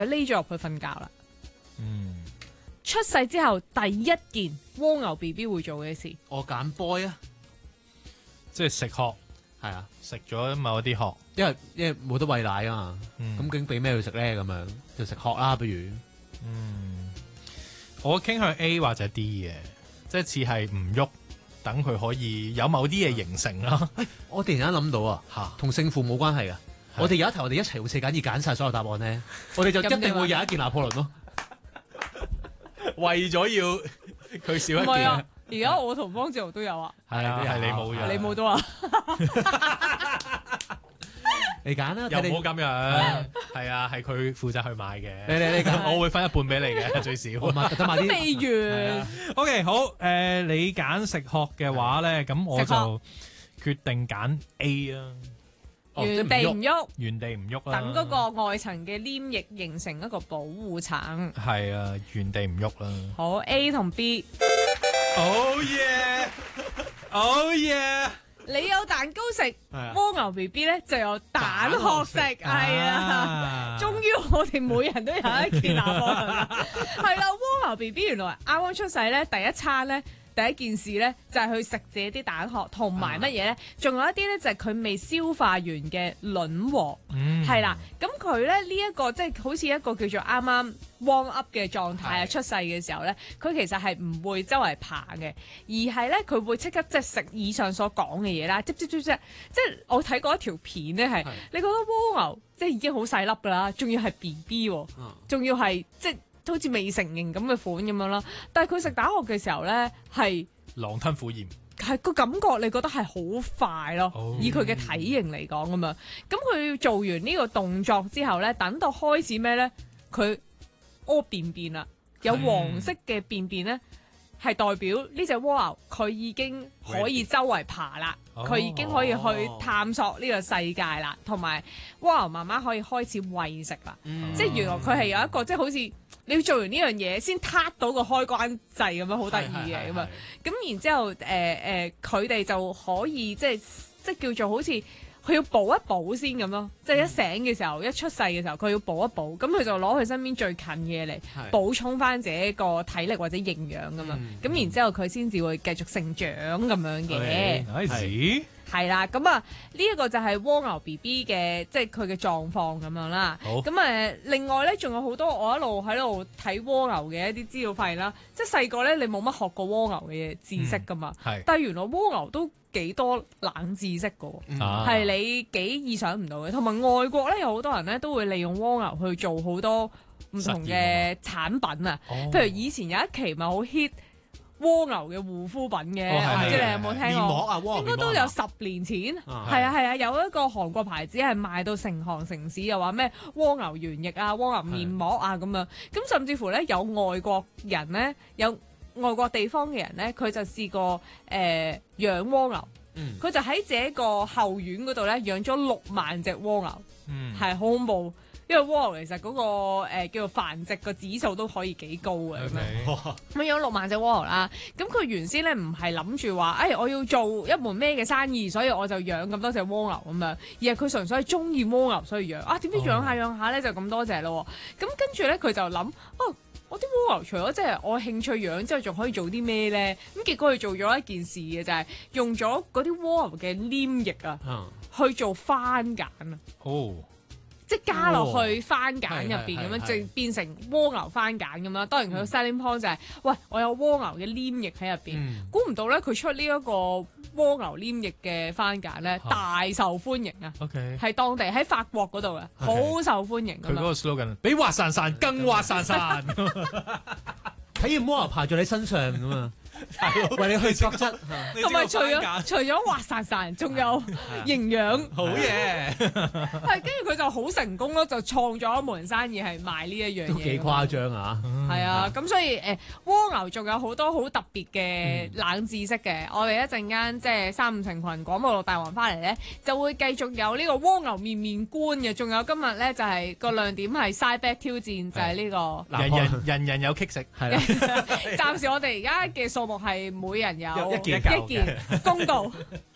匿咗入去瞓覺啦。出世之後第一件蝸牛 BB 會做嘅事， 我揀 boy 啊， 即係食殼， 係啊， 食咗某一啲殼， 因為冇得餵奶啊嘛，咁究竟俾咩佢食咧？咁樣就食殼啦，不如。 我傾向 A 或者 D 嘅，即係似係唔喐，等佢可以有某啲嘢形成啦。 我突然間諗到啊，同勝負冇關係噶。我哋有一題，我哋一齊用4揀2揀晒所有答案咧，我哋就一定會有一件拿破崙咯。 為咗要佢少一件， 唔係啊！而家我同方志豪都有啊。 係啊，係你冇嘅， 你冇到啊？ 你揀啦， 又唔好咁樣。係啊，係佢負責去買嘅。 你揀， 我會分一半俾你嘅，最少。 等買啲未完。 OK， 好，你揀食殼嘅話咧，咁我就決定揀 A 啊。 原地唔喐， 原地唔喐啦。 等嗰個外層嘅黏液形成一個保護層。 係啊，原地唔喐啦。 好 A 同 B。 Oh yeah！Oh yeah！ 你有蛋糕食，蝸牛 BB 咧就有蛋殼食，係啊！終於我哋每人都有一件拿破崙啦，係啦！蝸牛 BB 原來啱啱出世咧，第一餐咧。第一件事咧就係去食自己啲蛋殼，同埋乜嘢咧？仲有一啲咧就係佢未消化完嘅卵黃，係啦。咁佢咧呢一個即係好似一個叫做啱啱 warm up 嘅狀態啊，出世嘅時候咧，佢其實係唔會周圍爬嘅，而係咧佢會即刻即係食以上所講嘅嘢啦，即係我睇過一條片咧係，你覺得蝸牛即係已經好細粒㗎啦，仲要係 BB 喎，仲要係即係。好似未成形咁嘅款咁樣啦，但係佢食蛋殼嘅時候咧，係狼吞虎咽， 係個感覺，你覺得係好快咯。以佢嘅體型嚟講咁樣，咁佢做完呢個動作之後咧，等到開始咩咧？佢屙便便啦，有黃色嘅便便咧，係代表呢隻蝸牛佢已經可以周圍爬啦，佢已經可以去探索呢個世界啦，同埋蝸牛媽媽可以開始餵食啦。即係原來佢係有一個即係好似。你要做完呢樣嘢先撻到個開關掣咁樣，好得意嘅咁樣。咁然之後佢哋就可以即係叫做好似佢要補一補先咁咯。即係一醒嘅時候，一出世嘅時候，佢要補一補。咁佢就攞佢身邊最近嘅嘢嚟補充翻自己個體力或者營養咁樣。咁然之後佢先至會繼續成長咁樣嘅。係啦，咁啊呢一個就係蝸牛 BB 嘅即係佢嘅狀況咁樣啦。咁另外咧仲有好多我一路喺度睇蝸牛嘅一啲資料發現啦，即係細個咧你冇乜學過蝸牛嘅知識噶嘛，但係原來蝸牛都幾多冷知識噶，係你幾意想唔到嘅。同埋外國咧有好多人咧都會利用蝸牛去做好多唔同嘅產品啊，譬如以前有一期咪好 hit。蝸牛嘅護膚品嘅，唔知你有冇聽過？ 面膜啊， 應該都有10年前，係啊，有一個韓國牌子係賣到成行成市，又話咩蝸牛原液啊、蝸牛面膜啊咁樣，咁甚至乎咧有外國人咧，有外國地方嘅人咧，佢就試過養蝸牛，佢就喺自己個後院嗰度咧養咗6萬隻蝸牛，係好恐怖。因為蝸牛其實嗰個叫做繁殖個指數都可以幾高嘅咁樣，咁養6萬隻蝸牛啦。咁佢原先咧唔係諗住話，我要做一門咩嘅生意，所以我就養咁多隻蝸牛咁樣，而係佢純粹係中意蝸牛所以養。點知養下養下咧就咁多隻咯。咁跟住咧佢就諗，我啲蝸牛除咗即係我興趣養之後，仲可以做啲咩咧？咁結果佢做咗一件事嘅就係用咗嗰啲蝸牛嘅黏液啊，去做番梘啊。即係加落去番梘入邊咁樣，就變成蝸牛番梘咁樣。當然佢個 selling point 就係，喂，我有蝸牛嘅黏液喺入邊。估唔到咧，佢出呢一個蝸牛黏液嘅番梘咧，大受歡迎啊！係當地喺法國嗰度嘅，好受歡迎。 佢嗰個 slogan 比滑潺潺更滑潺潺， 睇完蝸牛爬在你身上咁啊！為你去角質， 同埋除咗滑潺潺，仲有營養， 好嘢。 係跟住佢就好成功咯，就創咗一門生意係賣呢一樣嘢。 都幾誇張啊！ 係啊，咁所以蝸牛仲有好多好特別嘅冷知識嘅。我哋一陣間即係3、5成群廣播道大王翻嚟咧，就會繼續有呢個蝸牛面面觀嘅。仲有今日咧就係個亮點係 side back 挑戰，就係呢個人人有棘食，係啦。 暫時我哋而家嘅數目係每人有一件公道。